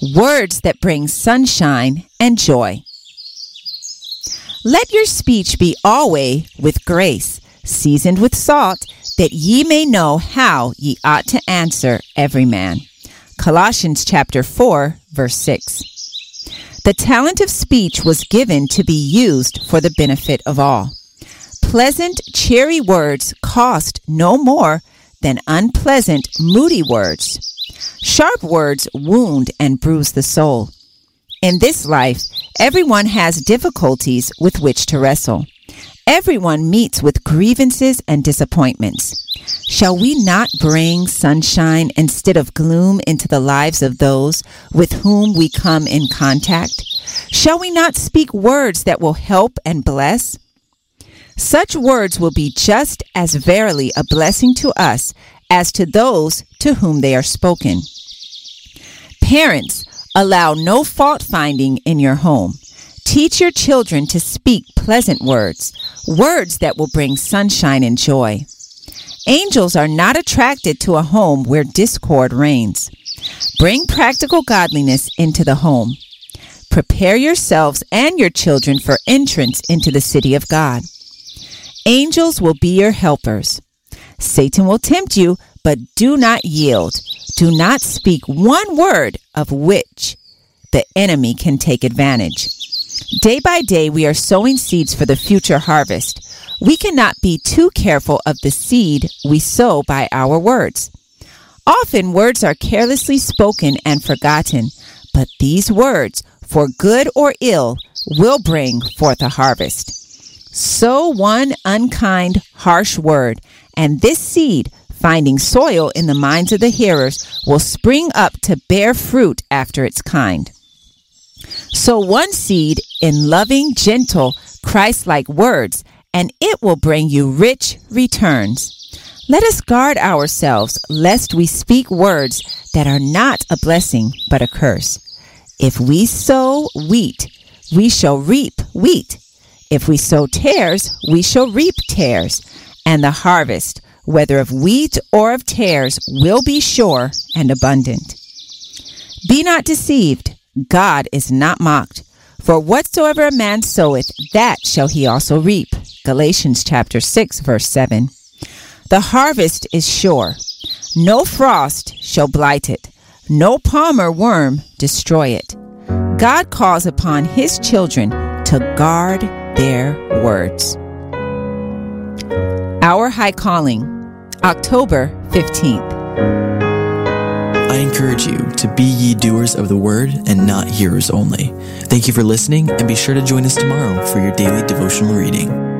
words that bring sunshine and joy. Let your speech be always with grace, seasoned with salt, that ye may know how ye ought to answer every man. Colossians chapter 4, verse 6. The talent of speech was given to be used for the benefit of all. Pleasant, cheery words cost no more than unpleasant, moody words. Sharp words wound and bruise the soul. In this life, everyone has difficulties with which to wrestle. Everyone meets with grievances and disappointments. Shall we not bring sunshine instead of gloom into the lives of those with whom we come in contact? Shall we not speak words that will help and bless? Such words will be just as verily a blessing to us as to those to whom they are spoken. Parents, allow no fault-finding in your home. Teach your children to speak pleasant words, words that will bring sunshine and joy. Angels are not attracted to a home where discord reigns. Bring practical godliness into the home. Prepare yourselves and your children for entrance into the city of God. Angels will be your helpers. Satan will tempt you, but do not yield. Do not speak one word of which the enemy can take advantage. Day by day, we are sowing seeds for the future harvest. We cannot be too careful of the seed we sow by our words. Often words are carelessly spoken and forgotten, but these words, for good or ill, will bring forth a harvest. Sow one unkind, harsh word, and this seed, finding soil in the minds of the hearers, will spring up to bear fruit after its kind. Sow one seed in loving, gentle, Christ-like words, and it will bring you rich returns. Let us guard ourselves, lest we speak words that are not a blessing, but a curse. If we sow wheat, we shall reap wheat. If we sow tares, we shall reap tares. And the harvest, whether of wheat or of tares, will be sure and abundant. Be not deceived. God is not mocked. For whatsoever a man soweth, that shall he also reap. Galatians chapter 6, verse 7. The harvest is sure. No frost shall blight it. No palmer worm destroy it. God calls upon his children to guard their words. Our High Calling, October 15th. I encourage you to be ye doers of the word and not hearers only. Thank you for listening, and be sure to join us tomorrow for your daily devotional reading.